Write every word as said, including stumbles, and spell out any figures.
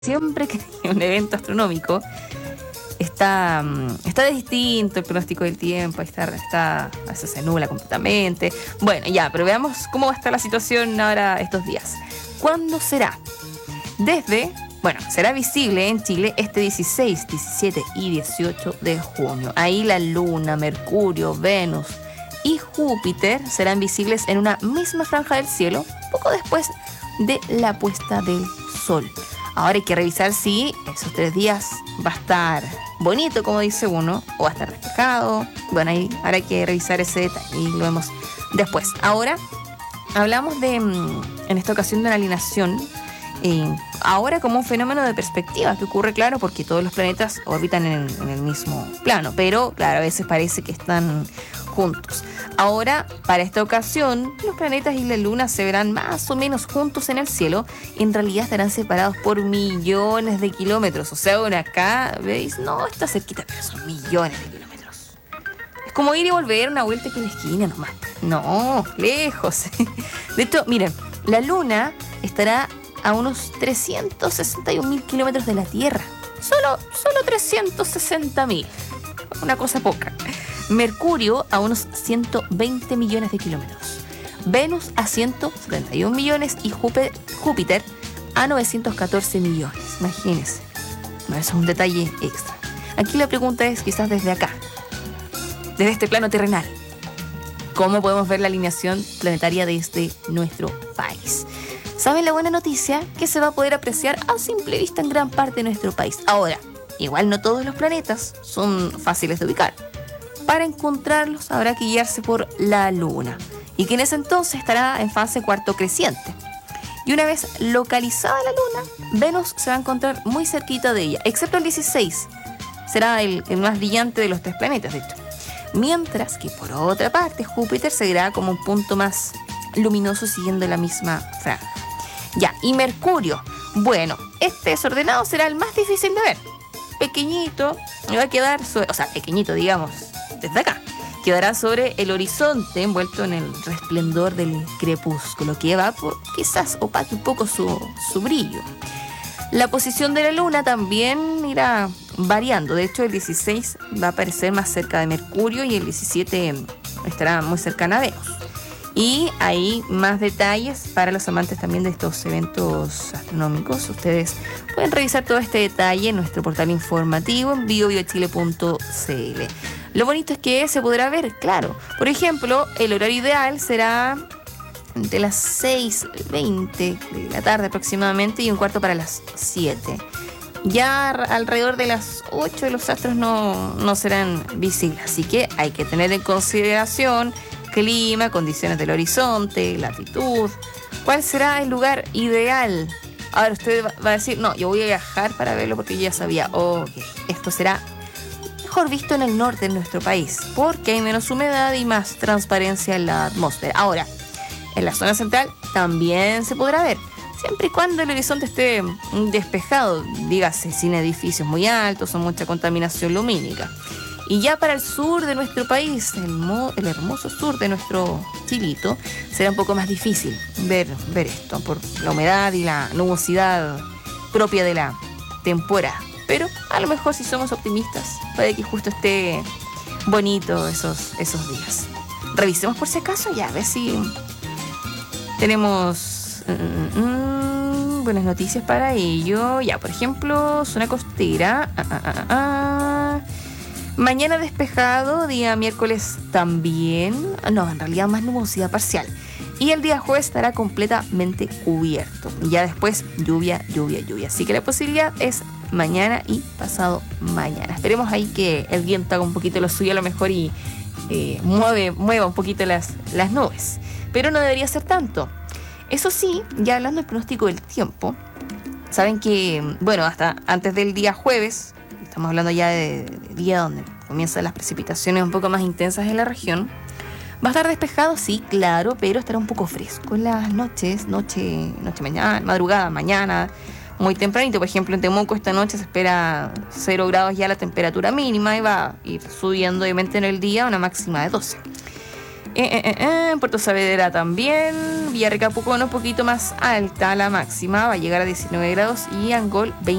siempre que hay un evento astronómico, está, está distinto el pronóstico del tiempo, está, está, a veces se nubla completamente. Bueno, ya, pero veamos cómo va a estar la situación ahora estos días. ¿Cuándo será? Desde, bueno, será visible en Chile este dieciséis, diecisiete y dieciocho de junio. Ahí la Luna, Mercurio, Venus y Júpiter serán visibles en una misma franja del cielo, poco después de la puesta del Sol. Ahora hay que revisar si esos tres días va a estar bonito, como dice uno, o va a estar despejado. Bueno, ahí ahora hay que revisar ese detalle y lo vemos después. Ahora hablamos de, en esta ocasión, de una alineación, eh, ahora como un fenómeno de perspectiva que ocurre, claro, porque todos los planetas orbitan en, en el mismo plano, pero claro, a veces parece que están juntos. Ahora, para esta ocasión, los planetas y la Luna se verán más o menos juntos en el cielo. En realidad estarán separados por millones de kilómetros. O sea, bueno, acá veis, no, está cerquita, pero son millones de kilómetros. Es como ir y volver una vuelta aquí en la esquina nomás. No, lejos. De hecho, miren, la Luna estará a unos trescientos sesenta y un mil kilómetros de la Tierra. Solo, solo trescientos sesenta mil. Una cosa poca. Mercurio a unos ciento veinte millones de kilómetros. Venus a ciento setenta y un millones y Júpiter a novecientos catorce millones. Imagínense. No, eso es un detalle extra. Aquí la pregunta es, quizás desde acá, desde este plano terrenal, ¿cómo podemos ver la alineación planetaria desde nuestro país? ¿Saben la buena noticia? Que se va a poder apreciar a simple vista en gran parte de nuestro país. Ahora, igual no todos los planetas son fáciles de ubicar. Para encontrarlos habrá que guiarse por la Luna, y que en ese entonces estará en fase cuarto creciente. Y una vez localizada la Luna, Venus se va a encontrar muy cerquita de ella, excepto el dieciséis. Será el, el más brillante de los tres planetas, de hecho. Mientras que por otra parte Júpiter seguirá como un punto más luminoso siguiendo la misma franja. Ya, y Mercurio, bueno, este desordenado será el más difícil de ver. Pequeñito, me va a quedar, sobre, o sea, pequeñito digamos, desde acá, quedará sobre el horizonte envuelto en el resplendor del crepúsculo, que va por, quizás opaque un poco su, su brillo. La posición de la Luna también irá variando. De hecho, el dieciséis va a aparecer más cerca de Mercurio y el diecisiete estará muy cercana a Venus. Y hay más detalles para los amantes también de estos eventos astronómicos. Ustedes pueden revisar todo este detalle en nuestro portal informativo en bio bio chile punto c l. Lo bonito es que se podrá ver, claro. Por ejemplo, el horario ideal será de las seis veinte de la tarde aproximadamente y un cuarto para las siete. Ya alrededor de las ocho los astros no, no serán visibles, así que hay que tener en consideración clima, condiciones del horizonte, latitud. ¿Cuál será el lugar ideal? Ahora usted va a decir, no, yo voy a viajar para verlo porque yo ya sabía. Ok, esto será mejor visto en el norte de nuestro país, porque hay menos humedad y más transparencia en la atmósfera. Ahora, en la zona central también se podrá ver, siempre y cuando el horizonte esté despejado, dígase, sin edificios muy altos o mucha contaminación lumínica. Y ya para el sur de nuestro país, el, mo- el hermoso sur de nuestro chilito, será un poco más difícil ver, ver esto, por la humedad y la nubosidad propia de la temporada. Pero a lo mejor, si somos optimistas, puede que justo esté bonito esos, esos días. Revisemos por si acaso, ya, a ver si tenemos mm, mm, buenas noticias para ello. Ya, por ejemplo, zona costera. Ah, ah, ah, ah. Mañana despejado, día miércoles también. No, en realidad más nubosidad parcial. Y el día jueves estará completamente cubierto. Ya después lluvia, lluvia, lluvia. Así que la posibilidad es mañana y pasado mañana. Esperemos ahí que el viento haga un poquito lo suyo a lo mejor y eh, mueve, mueva un poquito las, las nubes. Pero no debería ser tanto. Eso sí, ya hablando del pronóstico del tiempo, saben que, bueno, hasta antes del día jueves, estamos hablando ya de, de día donde comienzan las precipitaciones un poco más intensas en la región. Va a estar despejado, sí, claro, pero estará un poco fresco en las noches, noche, noche mañana, madrugada, mañana, muy tempranito. Por ejemplo, en Temuco esta noche se espera cero grados ya la temperatura mínima y va a ir subiendo obviamente en el día una máxima de doce. Eh, eh, eh, eh, Puerto Saavedra también. Villarrica Pucón un poquito más alta la máxima, va a llegar a diecinueve grados y Angol veinte.